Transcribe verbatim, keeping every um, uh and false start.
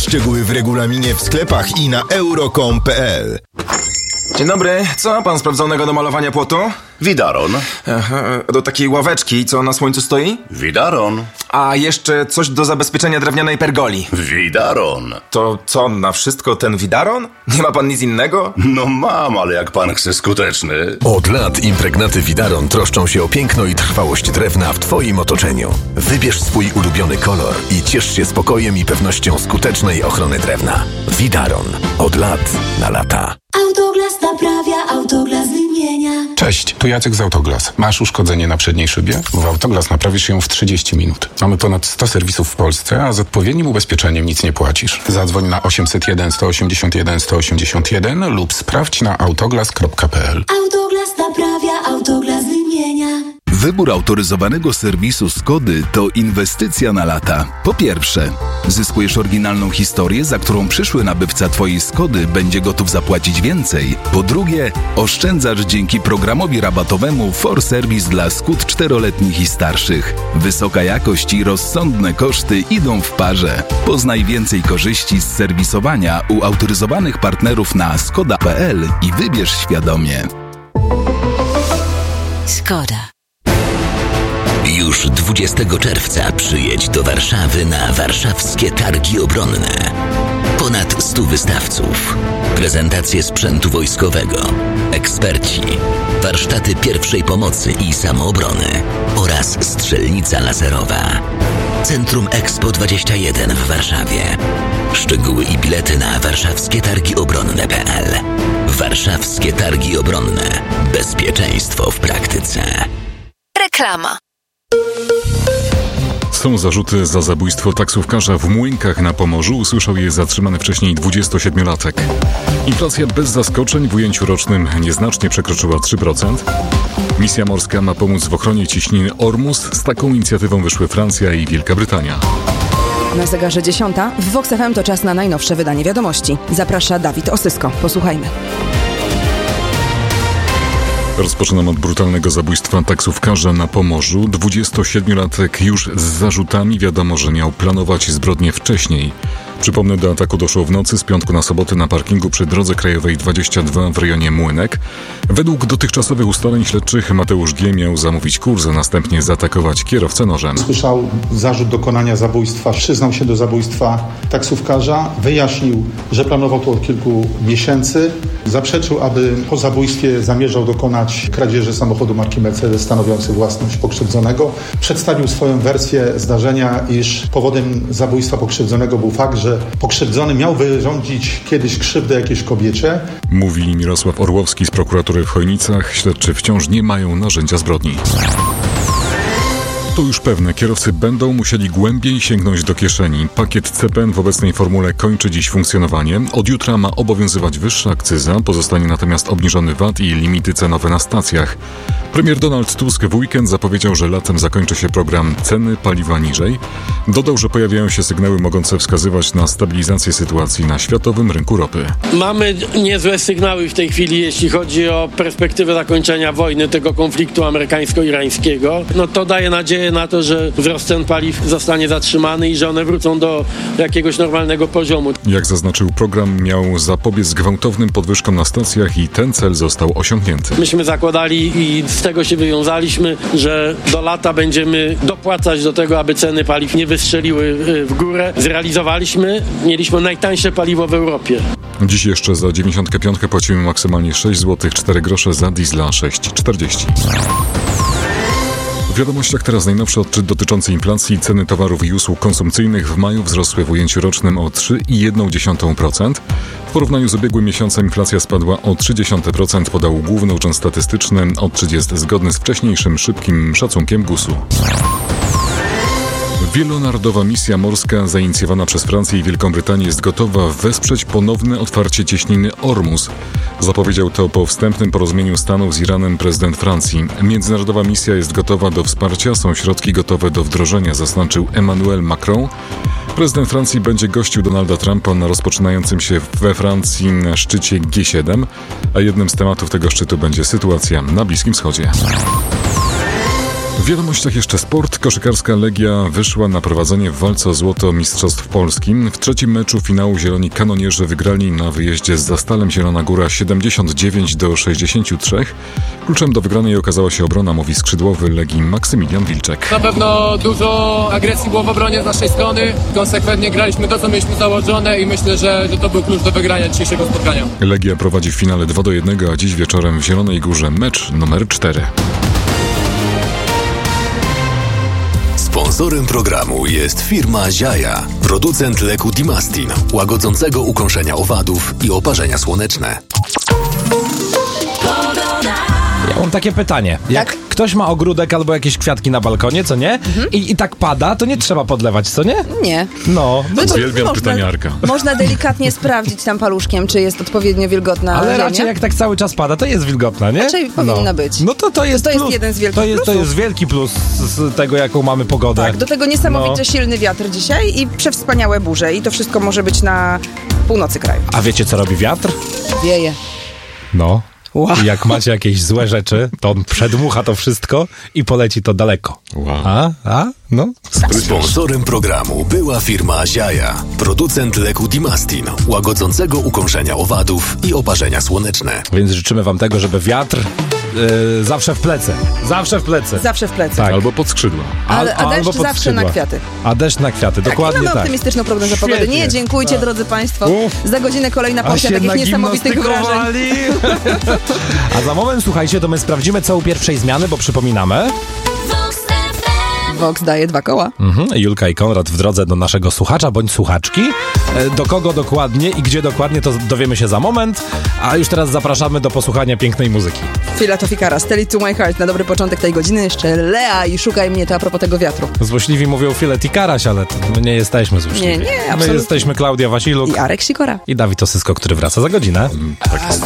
Szczegóły w regulaminie w sklepach i na euro kropka com kropka p l. Dzień dobry, co ma pan sprawdzonego do malowania płotu? Widaron. Aha, do takiej ławeczki, co na słońcu stoi? Widaron. A jeszcze coś do zabezpieczenia drewnianej pergoli. Widaron. To co, na wszystko ten widaron? Nie ma pan nic innego? No mam, ale jak pan chce skuteczny. Od lat impregnaty Widaron troszczą się o piękno i trwałość drewna w twoim otoczeniu. Wybierz swój ulubiony kolor i ciesz się spokojem i pewnością skutecznej ochrony drewna. Widaron. Od lat na lata. Autoglas naprawia, Autoglas wymienia. Cześć, tu Jacek z Autoglas. Masz uszkodzenie na przedniej szybie? W Autoglas naprawisz ją w trzydzieści minut. Mamy ponad sto serwisów w Polsce, a z odpowiednim ubezpieczeniem nic nie płacisz. Zadzwoń na osiemset jeden, sto osiemdziesiąt jeden, sto osiemdziesiąt jeden lub sprawdź na autoglas kropka p l. Autoglas naprawia, Autoglas wymienia. Wybór autoryzowanego serwisu Skody to inwestycja na lata. Po pierwsze, zyskujesz oryginalną historię, za którą przyszły nabywca twojej Skody będzie gotów zapłacić więcej. Po drugie, oszczędzasz dzięki programowi rabatowemu For Service dla Skód czteroletnich i starszych. Wysoka jakość i rozsądne koszty idą w parze. Poznaj więcej korzyści z serwisowania u autoryzowanych partnerów na skoda kropka p l i wybierz świadomie. Skoda. Już dwudziestego czerwca przyjedź do Warszawy na warszawskie targi obronne. Ponad stu wystawców, prezentacje sprzętu wojskowego, eksperci, warsztaty pierwszej pomocy i samoobrony oraz strzelnica laserowa. Centrum Expo dwadzieścia jeden w Warszawie. Szczegóły i bilety na warszawskie targi obronne kropka p l. Warszawskie targi obronne. Bezpieczeństwo w praktyce. Reklama. Są zarzuty za zabójstwo taksówkarza w Młynkach na Pomorzu. Usłyszał je zatrzymany wcześniej dwudziestosiedmiolatek. Inflacja bez zaskoczeń w ujęciu rocznym nieznacznie przekroczyła trzy procent. Misja morska ma pomóc w ochronie ciśniny Ormus. Z taką inicjatywą wyszły Francja i Wielka Brytania. Na zegarze dziesiąta. W Vox F M to czas na najnowsze wydanie wiadomości. Zaprasza Dawid Osysko. Posłuchajmy. Rozpoczynam od brutalnego zabójstwa taksówkarza na Pomorzu. dwudziestosiedmiolatek już z zarzutami. Wiadomo, że miał planować zbrodnię wcześniej. Przypomnę, do ataku doszło w nocy z piątku na sobotę na parkingu przy drodze krajowej dwadzieścia dwa w rejonie Młynek. Według dotychczasowych ustaleń śledczych Mateusz G. miał zamówić kurs, a następnie zaatakować kierowcę nożem. Słyszał zarzut dokonania zabójstwa, przyznał się do zabójstwa taksówkarza, wyjaśnił, że planował to od kilku miesięcy, zaprzeczył, aby po zabójstwie zamierzał dokonać kradzieży samochodu marki Mercedes stanowiący własność pokrzywdzonego. Przedstawił swoją wersję zdarzenia, iż powodem zabójstwa pokrzywdzonego był fakt, że pokrzywdzony miał wyrządzić kiedyś krzywdę jakiejś kobiecie. Mówi Mirosław Orłowski z prokuratury w Chojnicach. Śledczy wciąż nie mają narzędzia zbrodni. To już pewne, kierowcy będą musieli głębiej sięgnąć do kieszeni. Pakiet C P N w obecnej formule kończy dziś funkcjonowanie. Od jutra ma obowiązywać wyższa akcyza, pozostanie natomiast obniżony V A T i limity cenowe na stacjach. Premier Donald Tusk w weekend zapowiedział, że latem zakończy się program Ceny paliwa niżej. Dodał, że pojawiają się sygnały mogące wskazywać na stabilizację sytuacji na światowym rynku ropy. Mamy niezłe sygnały w tej chwili, jeśli chodzi o perspektywę zakończenia wojny, tego konfliktu amerykańsko-irańskiego. No to daje nadzieję na to, że wzrost cen paliw zostanie zatrzymany i że one wrócą do jakiegoś normalnego poziomu. Jak zaznaczył, program miał zapobiec gwałtownym podwyżkom na stacjach i ten cel został osiągnięty. Myśmy zakładali i z tego się wywiązaliśmy, że do lata będziemy dopłacać do tego, aby ceny paliw nie wystrzeliły w górę. Zrealizowaliśmy, mieliśmy najtańsze paliwo w Europie. Dziś jeszcze za dziewięćdziesiątkę pięć płacimy maksymalnie sześć złotych cztery grosze, za diesla sześć czterdzieści. W wiadomościach teraz najnowszy odczyt dotyczący inflacji. Ceny towarów i usług konsumpcyjnych w maju wzrosły w ujęciu rocznym o trzy przecinek jeden procent. W porównaniu z ubiegłym miesiącem inflacja spadła o trzy przecinek zero procent, podał Główny Urząd Statystyczny. Odczyt jest zgodny z wcześniejszym szybkim szacunkiem G U S-u. Wielonarodowa misja morska zainicjowana przez Francję i Wielką Brytanię jest gotowa wesprzeć ponowne otwarcie cieśniny Ormus. Zapowiedział to po wstępnym porozumieniu Stanów z Iranem prezydent Francji. Międzynarodowa misja jest gotowa do wsparcia, są środki gotowe do wdrożenia, zaznaczył Emmanuel Macron. Prezydent Francji będzie gościł Donalda Trumpa na rozpoczynającym się we Francji szczycie G siedem, a jednym z tematów tego szczytu będzie sytuacja na Bliskim Wschodzie. W wiadomościach jeszcze sport. Koszykarska Legia wyszła na prowadzenie w walce o złoto Mistrzostw Polski. W trzecim meczu finału zieloni kanonierze wygrali na wyjeździe z Zastalem Zielona Góra siedemdziesiąt dziewięć do sześćdziesięciu trzech. Kluczem do wygranej okazała się obrona, mówi skrzydłowy Legii Maksymilian Wilczek. Na pewno dużo agresji było w obronie z naszej strony. Konsekwentnie graliśmy to, co mieliśmy założone i myślę, że, że to był klucz do wygrania dzisiejszego spotkania. Legia prowadzi w finale dwa do jednego, a dziś wieczorem w Zielonej Górze mecz numer cztery. Sponsorem programu jest firma Ziaja, producent leku Dimastin, łagodzącego ukąszenia owadów i oparzenia słoneczne. Ja mam takie pytanie. Jak tak? Ktoś ma ogródek albo jakieś kwiatki na balkonie, co nie? Mhm. I, I tak pada, to nie trzeba podlewać, co nie? Nie. No. Uwielbiam pytaniarka. Można delikatnie sprawdzić tam paluszkiem, czy jest odpowiednio wilgotna Ale ziemia. raczej jak tak cały czas pada, to jest wilgotna, nie? Raczej powinna no. być. No to to jest To plus. jest jeden z wielkich to jest, plusów. To jest wielki plus z tego, jaką mamy pogodę. Tak, do tego niesamowicie no. silny wiatr dzisiaj i przewspaniałe burze. I to wszystko może być na północy kraju. A wiecie, co robi wiatr? Wieje. No. Wow. I jak macie jakieś złe rzeczy, to on przedmucha to wszystko i poleci to daleko. Wow. A? A? No. Sponsorem programu była firma Ziaja, producent leku Dimastin, łagodzącego ukąszenia owadów i oparzenia słoneczne. Więc życzymy wam tego, żeby wiatr yy, zawsze w plecy. Zawsze w plecy. Zawsze w plecy. Tak. Albo pod skrzydła. Ale, a deszcz albo pod zawsze skrzydła. na kwiaty. A deszcz na kwiaty, dokładnie tak. I mamy tak. optymistyczną prognozę Świetnie. pogody. Nie, dziękujcie tak. drodzy państwo. Uf. Za godzinę kolejna porcja takich niesamowitych wrażeń. A za moment, słuchajcie, to my sprawdzimy, co u pierwszej zmiany, bo przypominamy... Vox daje dwa koła. Mhm. Julka i Konrad w drodze do naszego słuchacza bądź słuchaczki. Do kogo dokładnie i gdzie dokładnie, to dowiemy się za moment. A już teraz zapraszamy do posłuchania pięknej muzyki. Chwila to Fikara, Tell It To My Heart. Na dobry początek tej godziny jeszcze Lea i Szukaj Mnie, to a propos tego wiatru. Złośliwi mówią Filet i Karaś, ale to my nie jesteśmy złośliwi. Nie, nie, absolutnie. My jesteśmy Klaudia Wasiluk I Arek Sikora. i Dawid Osysko, który wraca za godzinę. Tak jest.